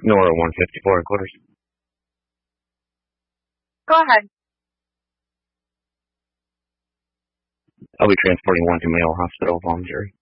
Nora 154 quarters. Go ahead. I'll be transporting one to Mayo Hospital, voluntary.